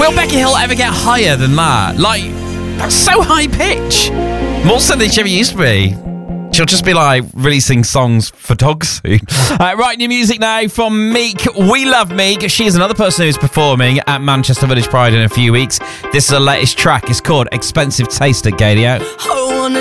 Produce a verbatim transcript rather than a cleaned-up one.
Will Becky Hill ever get higher than that? Like, that's so high pitch. More so than she ever used to be. She'll just be like releasing songs for dogs soon. uh, right, new music now from Meek. We love Meek. She is another person who's performing at Manchester Village Pride in a few weeks. This is her latest track. It's called Expensive Taste at Gadio. I wanna